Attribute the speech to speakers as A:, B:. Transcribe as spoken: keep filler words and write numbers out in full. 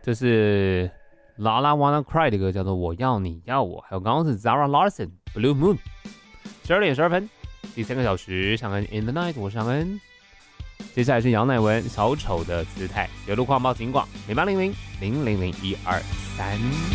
A: 这是 Lala Wanna Cry 的歌，叫做《我要你要我》，还有刚刚是 Zara Larson Blue Moon。十二点十二分，第三个小时，尚恩 In the Night， 我是尚恩。接下来是杨乃文小丑的姿态，有路况报警广零八零零零零零一二三。